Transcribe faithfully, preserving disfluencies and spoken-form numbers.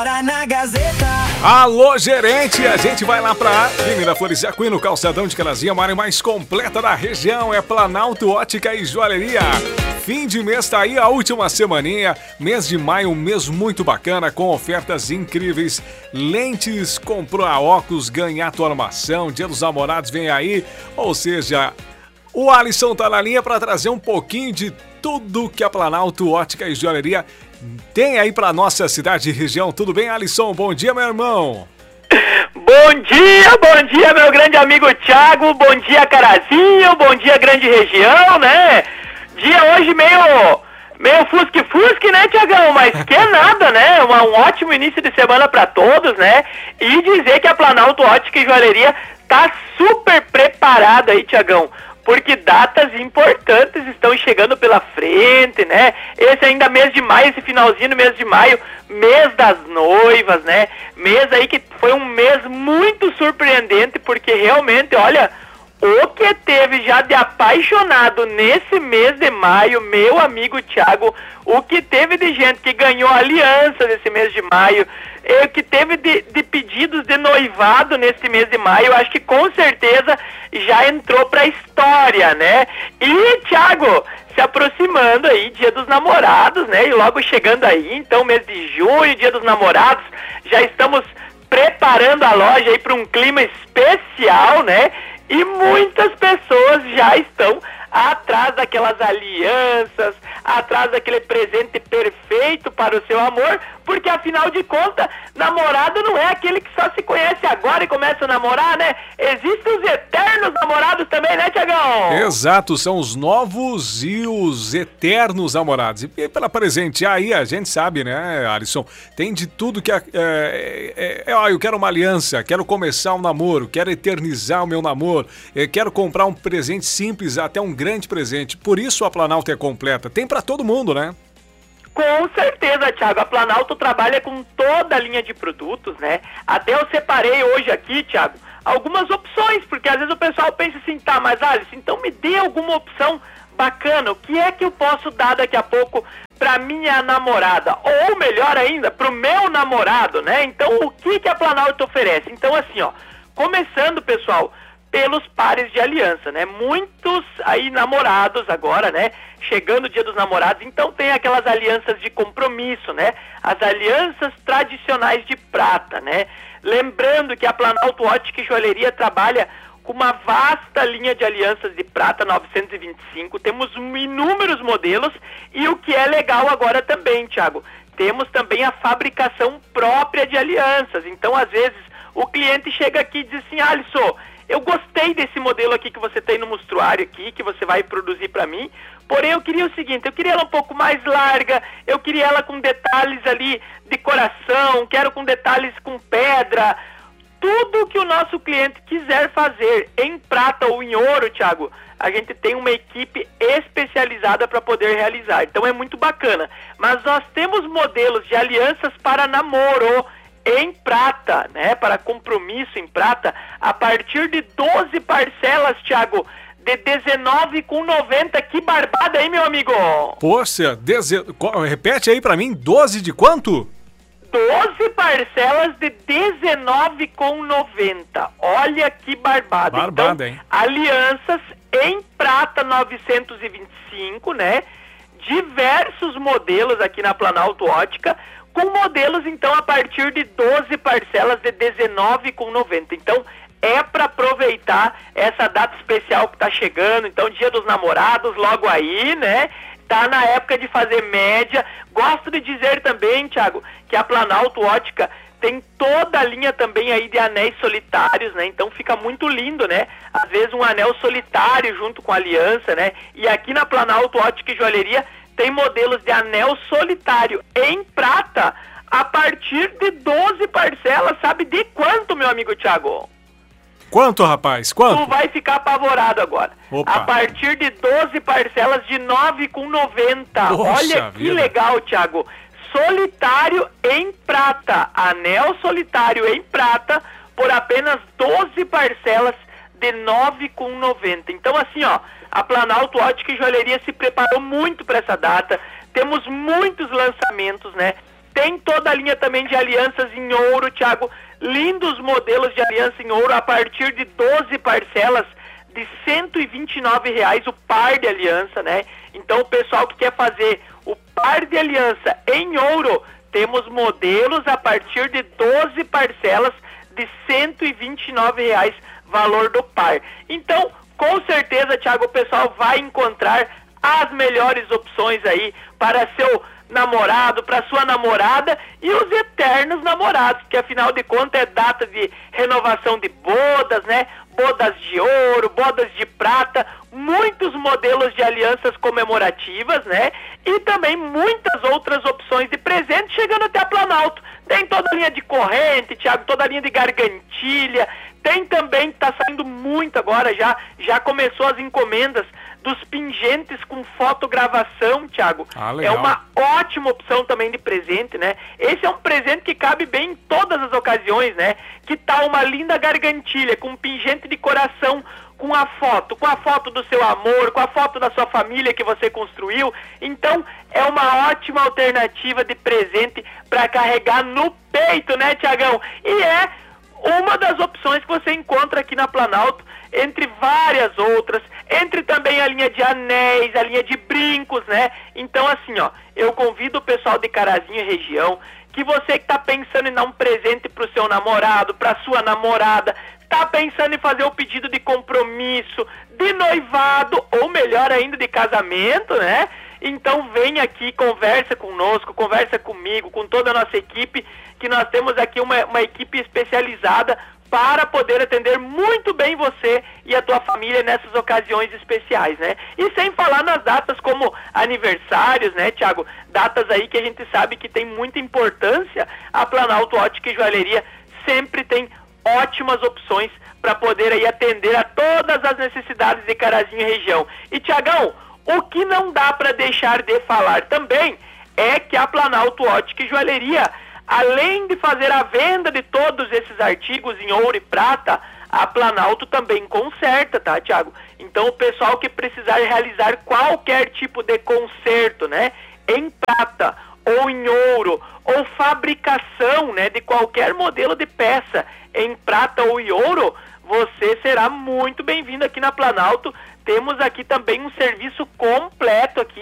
Na Gazeta. Alô, gerente, a gente vai lá pra Avenida Flores e Aquino, calçadão de Canazinha, a área mais completa da região, é Planalto Ótica e Joalheria. Fim de mês tá aí, a última semaninha, mês de maio, um mês muito bacana, com ofertas incríveis, lentes, comprou a óculos, ganhar tua armação, Dia dos Namorados vem aí, ou seja, o Alisson tá na linha pra trazer um pouquinho de tudo que a Planalto Ótica e Joalheria tem aí pra nossa cidade e região. Tudo bem, Alisson? Bom dia, meu irmão. Bom dia, bom dia, meu grande amigo Thiago. Bom dia, Carazinho. Bom dia, grande região, né? Dia hoje meio, meio fusque-fusque, né, Thiagão? Mas que nada, né? Um, um ótimo início de semana pra todos, né? E dizer que a Planalto Ótica e Joalheria tá super preparada aí, Thiagão. Porque datas importantes estão chegando pela frente, né? Esse ainda mês de maio, esse finalzinho do mês de maio, mês das noivas, né? Mês aí que foi um mês muito surpreendente, porque realmente, olha, o que teve já de apaixonado nesse mês de maio, meu amigo Thiago, o que teve de gente que ganhou aliança nesse mês de maio, o que teve de, de pedidos de noivado nesse mês de maio, acho que com certeza já entrou pra história, né? E, Thiago, se aproximando aí, Dia dos Namorados, né? E logo chegando aí, então, mês de junho, Dia dos Namorados, já estamos preparando a loja aí para um clima especial, né? E muitas pessoas já estão atrás daquelas alianças, atrás daquele presente perfeito para o seu amor, porque afinal de contas, namorado não é aquele que só se conhece agora e começa a namorar, né? Existem os eternos namorados também, né, Thiagão? Exato, são os novos e os eternos namorados. E para presentear aí, a gente sabe, né, Alisson, tem de tudo que... É, é, é, é, eu quero uma aliança, quero começar um namoro, quero eternizar o meu namoro, quero comprar um presente simples, até um grande presente. Por isso a Planalto é completa. Tem para todo mundo, né? Com certeza, Thiago. A Planalto trabalha com toda a linha de produtos, né? Até eu separei hoje aqui, Thiago, algumas opções, porque às vezes o pessoal pensa assim, tá, mas Alisson, então me dê alguma opção bacana. O que é que eu posso dar daqui a pouco pra minha namorada? Ou melhor ainda, pro meu namorado, né? Então, o que que a Planalto oferece? Então, assim, ó, começando, pessoal, pelos pares de aliança, né? Muitos aí namorados agora, né? Chegando o Dia dos Namorados, então tem aquelas alianças de compromisso, né? As alianças tradicionais de prata, né? Lembrando que a Planalto Ótica e Joalheria trabalha com uma vasta linha de alianças de prata novecentos e vinte e cinco, temos inúmeros modelos e o que é legal agora também, Thiago, temos também a fabricação própria de alianças. Então, às vezes, o cliente chega aqui e diz assim, Alisson, eu gostei desse modelo aqui que você tem no mostruário aqui, que você vai produzir para mim, porém eu queria o seguinte, eu queria ela um pouco mais larga, eu queria ela com detalhes ali de coração, quero com detalhes com pedra, tudo que o nosso cliente quiser fazer em prata ou em ouro, Thiago, a gente tem uma equipe especializada para poder realizar, então é muito bacana. Mas nós temos modelos de alianças para namoro, em prata, né, para compromisso em prata, a partir de doze parcelas, Thiago, de dezenove reais e noventa centavos. Que barbada, hein, meu amigo? Poxa, deze... repete aí pra mim, doze de quanto? doze parcelas de dezenove reais e noventa centavos. Olha que barbada. Barbada, então, hein? alianças em prata novecentos e vinte e cinco, né? Diversos modelos aqui na Planalto Ótica, com modelos, então, a partir de doze parcelas de dezenove reais e noventa centavos. Então, é para aproveitar essa data especial que está chegando. Então, Dia dos Namorados, logo aí, né? Tá na época de fazer média. Gosto de dizer também, Thiago, que a Planalto Ótica tem toda a linha também aí de anéis solitários, né? Então, fica muito lindo, né? Às vezes, um anel solitário junto com a aliança, né? E aqui na Planalto Ótica e Joalheria tem modelos de anel solitário em prata a partir de doze parcelas. Sabe de quanto, meu amigo Thiago? Quanto, rapaz? Quanto? Tu vai ficar apavorado agora. Opa. A partir de doze parcelas de nove reais e noventa centavos. Olha que vida. legal, Thiago. Solitário em prata. Anel solitário em prata por apenas doze parcelas de nove reais e noventa centavos. Então, assim, ó, a Planalto Ótica e Joalheria se preparou muito para essa data. Temos muitos lançamentos, né? Tem toda a linha também de alianças em ouro, Thiago. Lindos modelos de aliança em ouro a partir de doze parcelas de cento e vinte e nove reais o par de aliança, né? Então o pessoal que quer fazer o par de aliança em ouro, temos modelos a partir de doze parcelas de cento e vinte e nove reais valor do par. Então, com certeza, Thiago, o pessoal vai encontrar as melhores opções aí para seu namorado, para sua namorada e os eternos namorados, que afinal de contas é data de renovação de bodas, né? Bodas de ouro, bodas de prata, muitos modelos de alianças comemorativas, né? E também muitas outras opções de presente chegando até a Planalto. Tem toda a linha de corrente, Thiago, toda a linha de gargantilha, tem também, tá saindo muito agora já, já começou as encomendas dos pingentes com fotogravação, Thiago. Ah, é uma ótima opção também de presente, né? Esse é um presente que cabe bem em todas as ocasiões, né? Que tal uma linda gargantilha com um pingente de coração, com a foto, com a foto do seu amor, com a foto da sua família que você construiu. Então, é uma ótima alternativa de presente para carregar no peito, né, Tiagão? E é uma das opções que você encontra aqui na Planalto, entre várias outras, entre também a linha de anéis, a linha de brincos, né? Então, assim, ó, eu convido o pessoal de Carazinho e região, que você que tá pensando em dar um presente pro seu namorado, pra sua namorada, tá pensando em fazer o pedido de compromisso, de noivado, ou melhor ainda, de casamento, né? Então vem aqui, conversa conosco, conversa comigo, com toda a nossa equipe, que nós temos aqui uma, uma equipe especializada para poder atender muito bem você e a tua família nessas ocasiões especiais, né? E sem falar nas datas como aniversários, né, Thiago? Datas aí que a gente sabe que tem muita importância. A Planalto Ótica e Joalheria sempre tem ótimas opções para poder aí atender a todas as necessidades de Carazinho e região. E, Tiagão, o que não dá para deixar de falar também é que a Planalto Ótica e Joalheria, além de fazer a venda de todos esses artigos em ouro e prata, a Planalto também conserta, tá, Thiago? Então o pessoal que precisar realizar qualquer tipo de conserto, né, em prata ou em ouro, ou fabricação, né, de qualquer modelo de peça em prata ou em ouro, você será muito bem-vindo aqui na Planalto. Temos aqui também um serviço completo aqui